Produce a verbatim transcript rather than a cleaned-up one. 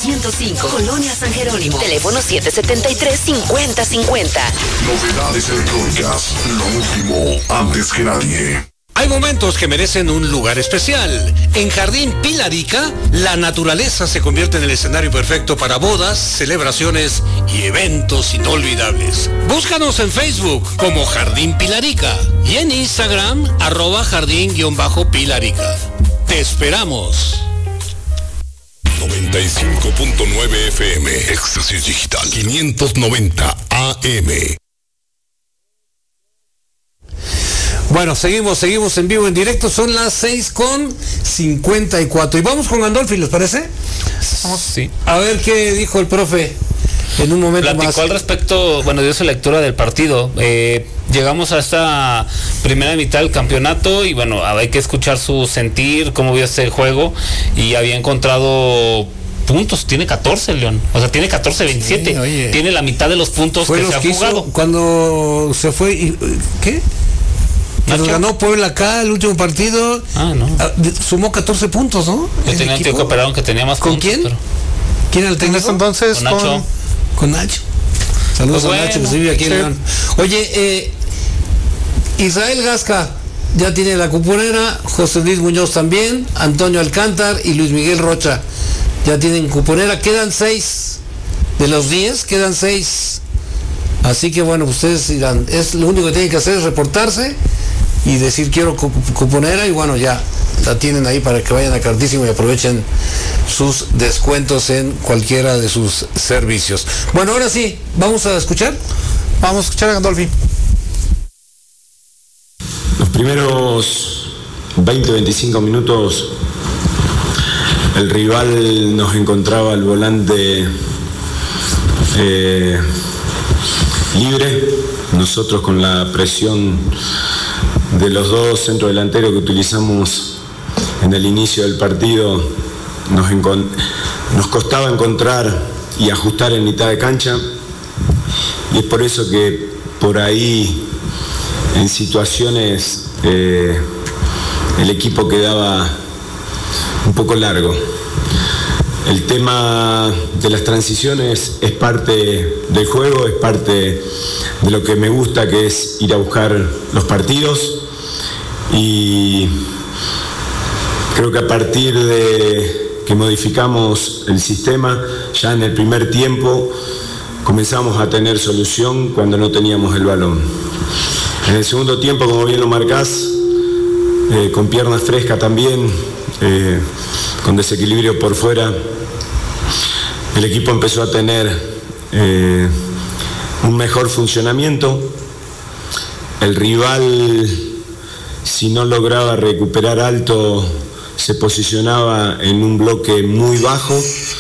doscientos cinco, Colonia San Jerónimo. Teléfono siete siete tres, cinco cero cinco cero. Novedades electrónicas, lo último, antes que nadie. Hay momentos que merecen un lugar especial. En Jardín Pilarica, la naturaleza se convierte en el escenario perfecto para bodas, celebraciones y eventos inolvidables. Búscanos en Facebook como Jardín Pilarica y en Instagram, arroba jardín-pilarica. ¡Te esperamos! noventa y cinco punto nueve F M, Éxtasis Digital, quinientos noventa A M. Bueno, seguimos, seguimos en vivo, en directo. Son las seis con cincuenta y cuatro. Y vamos con Gandolfi, ¿les parece? Vamos, sí. A ver qué dijo el profe en un momento Platicó más. al respecto, bueno, dio su lectura del partido. Eh, llegamos a esta primera mitad del campeonato y bueno, hay que escuchar su sentir, cómo vio este juego, y había encontrado puntos, tiene catorce, León, o sea, tiene catorce veintisiete, sí, tiene la mitad de los puntos fue que los se ha que jugado. hizo cuando se fue, y, ¿qué? Nos ganó Puebla acá el último partido. Ah, no. Sumó catorce puntos, ¿no? Yo tenía un tío que operaron que tenía más ¿Con puntos. quién? Pero... ¿Quién era el técnico? Entonces con Nacho. Con, con Nacho. Saludos pues a bueno, Nacho, que vive aquí sí. en León. Oye, eh, Israel Gasca ya tiene la cuponera, José Luis Muñoz también, Antonio Alcántar y Luis Miguel Rocha ya tienen cuponera. Quedan seis de los diez, quedan seis. Así que bueno, ustedes dirán, es lo único que tienen que hacer es reportarse y decir quiero cuponera, y bueno, ya la tienen ahí para que vayan a Cartísimo y aprovechen sus descuentos en cualquiera de sus servicios. Bueno, ahora sí, vamos a escuchar. Vamos a escuchar a Gandolfi. Los primeros veinte a veinticinco minutos el rival nos encontraba el volante eh, libre, nosotros con la presión de los dos centrodelanteros que utilizamos en el inicio del partido, nos, encont- nos costaba encontrar y ajustar en mitad de cancha, y es por eso que por ahí en situaciones eh, el equipo quedaba un poco largo. El tema de las transiciones es parte del juego, es parte de lo que me gusta, que es ir a buscar los partidos, y creo que a partir de que modificamos el sistema, ya en el primer tiempo comenzamos a tener solución cuando no teníamos el balón. En el segundo tiempo, como bien lo marcás, eh, con piernas frescas también, eh, con desequilibrio por fuera, el equipo empezó a tener eh, un mejor funcionamiento. El rival, si no lograba recuperar alto, se posicionaba en un bloque muy bajo,